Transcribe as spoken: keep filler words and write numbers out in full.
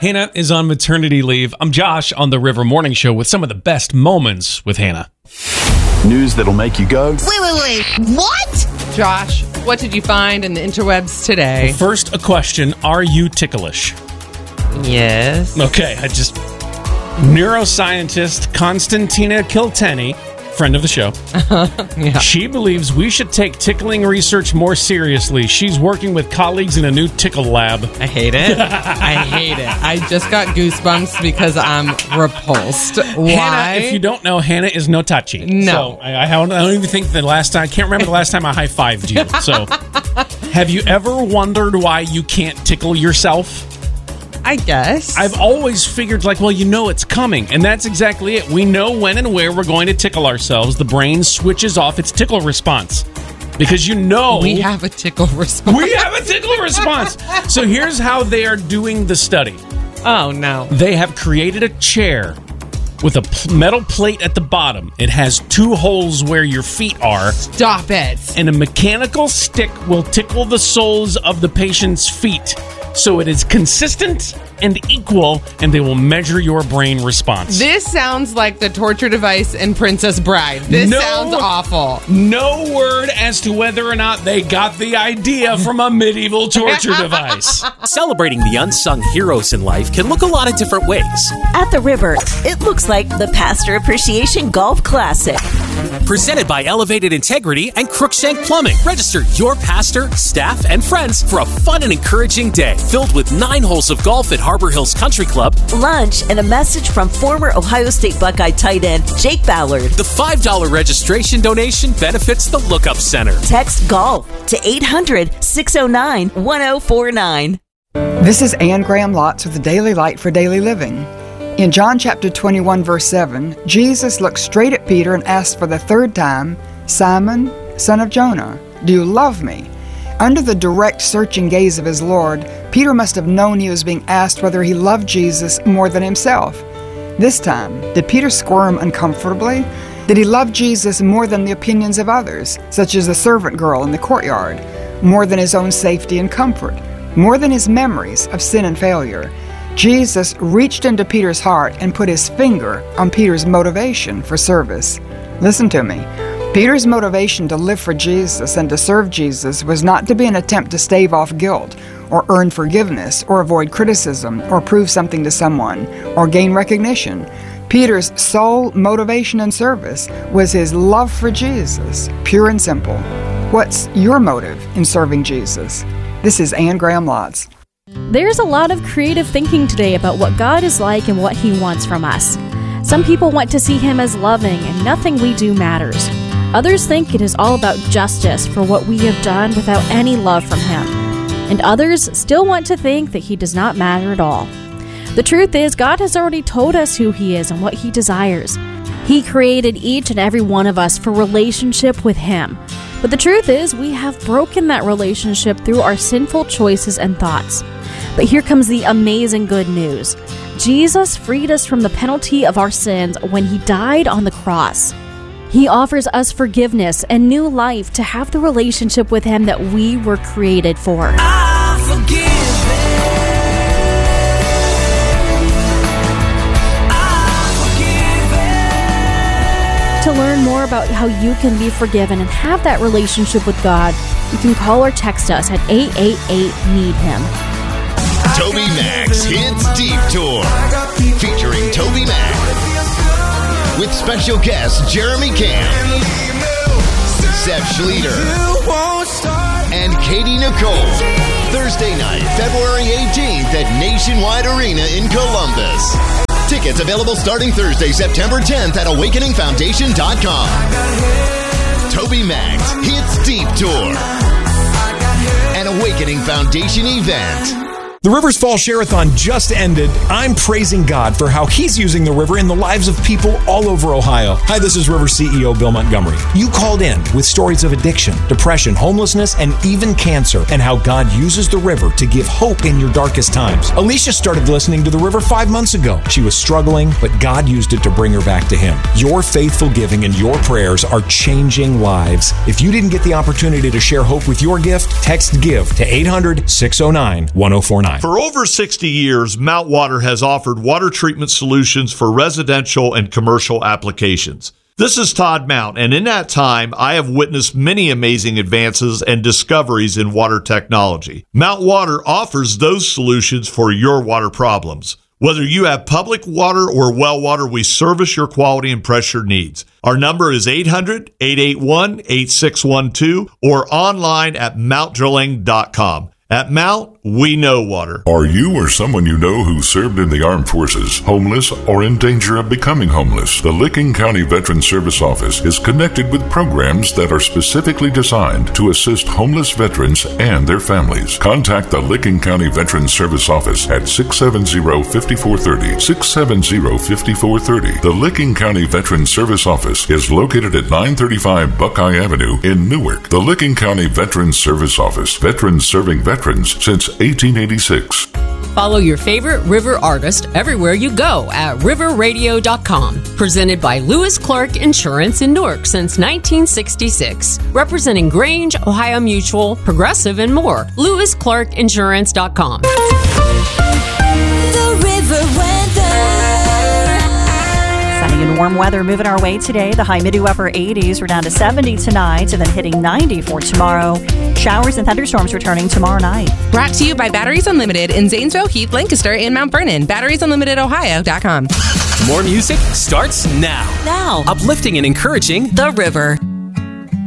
Hannah is on maternity leave. I'm Josh on the River Morning Show with some of the best moments with Hannah. News that'll make you go, Wait, wait, wait. What? Josh, what did you find in the interwebs today? First, a question. Are you ticklish? Yes. Okay, I just... Neuroscientist Constantina Kiltenny, friend of the show, Yeah. she believes we should take tickling research more seriously. She's working with colleagues in a new tickle lab. I hate it. I hate it. I just got goosebumps because I'm repulsed. Why? Hannah, if you don't know, Hannah is no touchy. No. So I, I, don't, I don't even think the last time, I can't remember the last time I high-fived you. So have you ever wondered why you can't tickle yourself? I guess. I've always figured, like, well, you know it's coming. And that's exactly it. We know when and where we're going to tickle ourselves. The brain switches off its tickle response. Because you know... We have a tickle response. We have a tickle response. So here's how they are doing the study. Oh, no. They have created a chair with a pl- metal plate at the bottom. It has two holes where your feet are. Stop it. And a mechanical stick will tickle the soles of the patient's feet. So it is consistent and equal, and they will measure your brain response. This sounds like the torture device in Princess Bride. This No. sounds awful. No word as to whether or not they got the idea from a medieval torture device. Celebrating the unsung heroes in life can look a lot of different ways. At the river, it looks like the Pastor Appreciation Golf Classic. Presented by Elevated Integrity and Crookshank Plumbing. Register your pastor, staff, and friends for a fun and encouraging day filled with nine holes of golf at Harbor Hills Country Club, Lunch, and a message from former Ohio State Buckeye tight end Jake Ballard. the five dollars registration donation benefits the Lookup Center. Text GOLF to eight hundred, six oh nine, one oh four nine. This is Anne Graham Lotz with the Daily Light for Daily Living. In John chapter twenty-one, verse seven, Jesus looked straight at Peter and asked for the third time, "Simon, son of Jonah, do you love me?" Under the direct, searching gaze of his Lord, Peter must have known he was being asked whether he loved Jesus more than himself. This time, did Peter squirm uncomfortably? Did he love Jesus more than the opinions of others, such as the servant girl in the courtyard, more than his own safety and comfort, more than his memories of sin and failure? Jesus reached into Peter's heart and put his finger on Peter's motivation for service. Listen to me. Peter's motivation to live for Jesus and to serve Jesus was not to be an attempt to stave off guilt, or earn forgiveness, or avoid criticism, or prove something to someone, or gain recognition. Peter's sole motivation and service was his love for Jesus, pure and simple. What's your motive in serving Jesus? This is Anne Graham Lotz. There's a lot of creative thinking today about what God is like and what He wants from us. Some people want to see Him as loving and nothing we do matters. Others think it is all about justice for what we have done without any love from Him. And others still want to think that He does not matter at all. The truth is, God has already told us who He is and what He desires. He created each and every one of us for relationship with Him. But the truth is, we have broken that relationship through our sinful choices and thoughts. But here comes the amazing good news. Jesus freed us from the penalty of our sins when He died on the cross. He offers us forgiveness and new life to have the relationship with Him that we were created for. I'm forgiven. I'm forgiven. To learn more about how you can be forgiven and have that relationship with God, you can call or text us at eight eight eight, need him. Toby Max Hits Deep Tour, featuring Toby Max with special guests Jeremy Camp, Seth Schleter, and Katie Nicole. Thursday night, February eighteenth at Nationwide Arena in Columbus. Tickets available starting Thursday, September tenth at awakening foundation dot com. Toby Max Hits Deep Tour, an Awakening Foundation event. The Rivers Fall Share-a-thon just ended. I'm praising God for how He's using the river in the lives of people all over Ohio. Hi, this is River C E O Bill Montgomery. You called in with stories of addiction, depression, homelessness, and even cancer, and how God uses the river to give hope in your darkest times. Alicia started listening to the river five months ago. She was struggling, but God used it to bring her back to Him. Your faithful giving and your prayers are changing lives. If you didn't get the opportunity to share hope with your gift, text GIVE to eight hundred, six oh nine, one oh four nine. time. For over sixty years, Mount Water has offered water treatment solutions for residential and commercial applications. This is Todd Mount, and in that time, I have witnessed many amazing advances and discoveries in water technology. Mount Water offers those solutions for your water problems. Whether you have public water or well water, we service your quality and pressure needs. Our number is eight hundred, eight eight one, eight six one two or online at mount drilling dot com. At Mount, we know water. Are you or someone you know who served in the armed forces homeless or in danger of becoming homeless? The Licking County Veteran Service Office is connected with programs that are specifically designed to assist homeless veterans and their families. Contact the Licking County Veteran Service Office at six seven zero, five four three zero, six seven zero, five four three zero. The Licking County Veteran Service Office is located at nine thirty-five Buckeye Avenue in Newark. The Licking County Veteran Service Office. Veterans serving veterans since eighteen eighty-six. Follow your favorite river artist everywhere you go at river radio dot com. Presented by Lewis Clark Insurance in Newark since nineteen sixty-six. Representing Grange, Ohio Mutual, Progressive, and more. lewis clark insurance dot com. The river weather. Sunny and warm weather moving our way today. The high mid to upper eighties. We're down to seventy tonight and then hitting ninety for tomorrow. Showers and thunderstorms returning tomorrow night. Brought to you by Batteries Unlimited in Zanesville, Heath, Lancaster, and Mount Vernon. batteries unlimited ohio dot com. More music starts now. Now. Uplifting and encouraging The River.